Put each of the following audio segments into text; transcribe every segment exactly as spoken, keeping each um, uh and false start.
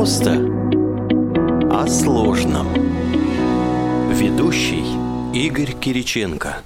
Просто о сложном. Ведущий Игорь Кириченко.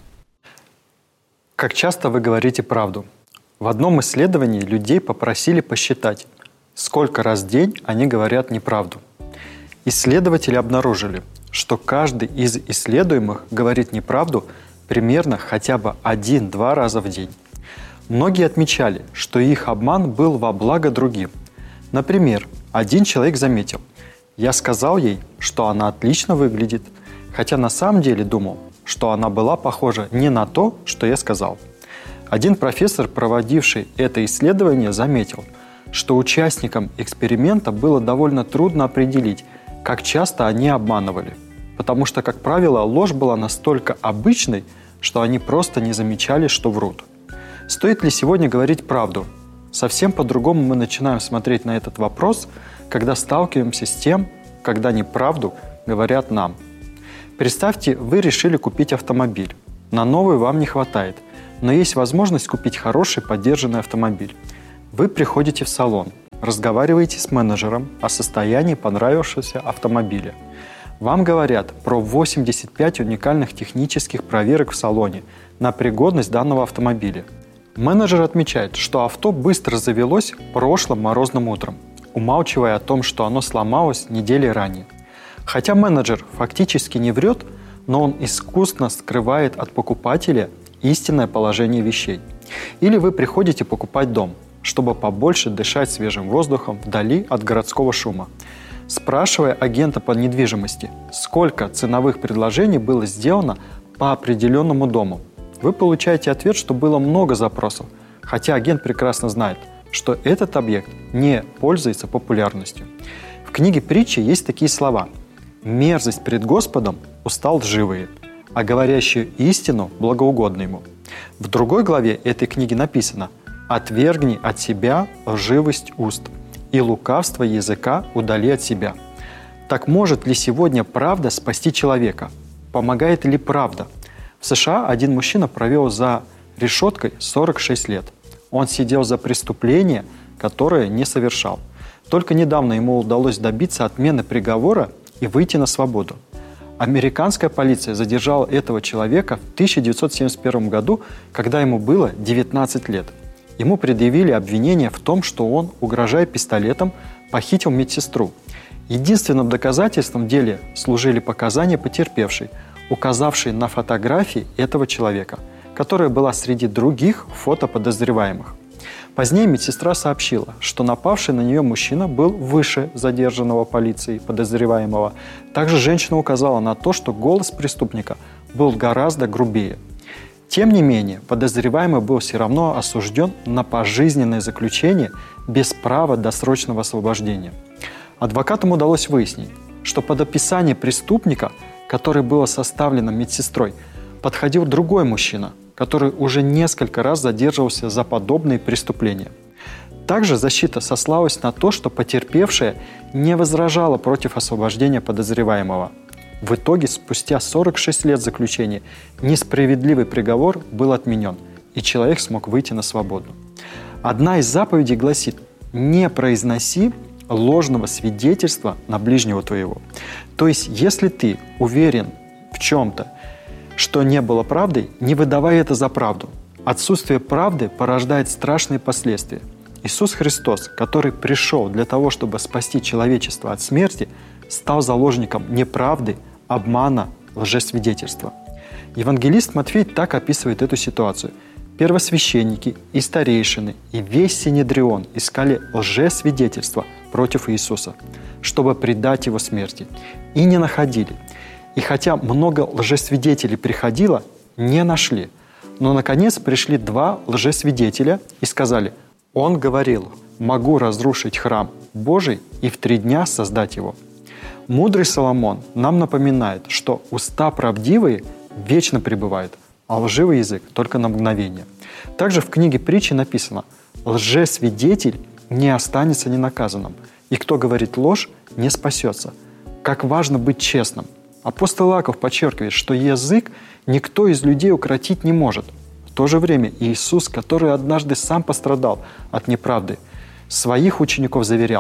Как часто вы говорите правду? В одном исследовании людей попросили посчитать, сколько раз в день они говорят неправду. Исследователи обнаружили, что каждый из исследуемых говорит неправду примерно хотя бы один-два раза в день. Многие отмечали, что их обман был во благо другим. Например, один человек заметил: «Я сказал ей, что она отлично выглядит, хотя на самом деле думал, что она была похожа не на то, что я сказал». Один профессор, проводивший это исследование, заметил, что участникам эксперимента было довольно трудно определить, как часто они обманывали, потому что, как правило, ложь была настолько обычной, что они просто не замечали, что врут. Стоит ли сегодня говорить правду? Совсем по-другому мы начинаем смотреть на этот вопрос, когда сталкиваемся с тем, когда неправду говорят нам. Представьте, вы решили купить автомобиль. На новый вам не хватает, но есть возможность купить хороший подержанный автомобиль. Вы приходите в салон, разговариваете с менеджером о состоянии понравившегося автомобиля. Вам говорят про восемьдесят пять уникальных технических проверок в салоне на пригодность данного автомобиля. Менеджер отмечает, что авто быстро завелось прошлым морозным утром, умалчивая о том, что оно сломалось недели ранее. Хотя менеджер фактически не врет, но он искусно скрывает от покупателя истинное положение вещей. Или вы приходите покупать дом, чтобы побольше дышать свежим воздухом вдали от городского шума. Спрашивая агента по недвижимости, сколько ценовых предложений было сделано по определенному дому, вы получаете ответ, что было много запросов, хотя агент прекрасно знает, что этот объект не пользуется популярностью. В книге притчи есть такие слова: «Мерзость пред Господом устал лживые, а говорящую истину благоугодно ему». В другой главе этой книги написано: «Отвергни от себя лживость уст, и лукавство языка удали от себя». Так может ли сегодня правда спасти человека? Помогает ли правда? В США один мужчина провел за решеткой сорок шесть лет. Он сидел за преступление, которое не совершал. Только недавно ему удалось добиться отмены приговора и выйти на свободу. Американская полиция задержала этого человека в тысяча девятьсот семьдесят первом году, когда ему было девятнадцать лет. Ему предъявили обвинение в том, что он, угрожая пистолетом, похитил медсестру. Единственным доказательством в деле служили показания потерпевшей, указавшей на фотографии этого человека, которая была среди других фотоподозреваемых. Позднее медсестра сообщила, что напавший на нее мужчина был выше задержанного полицией подозреваемого. Также женщина указала на то, что голос преступника был гораздо грубее. Тем не менее, подозреваемый был все равно осужден на пожизненное заключение без права досрочного освобождения. Адвокатам удалось выяснить, что под описание преступника, которое было составлено медсестрой, подходил другой мужчина, который уже несколько раз задерживался за подобные преступления. Также защита сослалась на то, что потерпевшая не возражала против освобождения подозреваемого. В итоге, спустя сорок шесть лет заключения, несправедливый приговор был отменен, и человек смог выйти на свободу. Одна из заповедей гласит: «Не произноси ложного свидетельства на ближнего твоего». То есть, если ты уверен в чем-то, что не было правдой, не выдавай это за правду. Отсутствие правды порождает страшные последствия. Иисус Христос, который пришел для того, чтобы спасти человечество от смерти, стал заложником неправды, обмана, лжесвидетельства. Евангелист Матфей так описывает эту ситуацию. Первосвященники и старейшины и весь Синедрион искали лжесвидетельства против Иисуса, чтобы предать его смерти, и не находили. И хотя много лжесвидетелей приходило, не нашли. Но, наконец, пришли два лжесвидетеля и сказали: «Он говорил: могу разрушить храм Божий и в три дня создать его». Мудрый Соломон нам напоминает, что уста правдивые вечно пребывают, а лживый язык только на мгновение. Также в книге притчи написано: «Лжесвидетель не останется ненаказанным, и кто говорит ложь, не спасется». Как важно быть честным. Апостол Иаков подчеркивает, что язык никто из людей укротить не может. В то же время Иисус, который однажды сам пострадал от неправды, своих учеников заверял: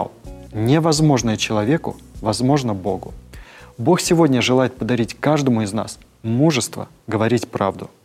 Невозможное человеку возможно Богу. Бог сегодня желает подарить каждому из нас мужество говорить правду.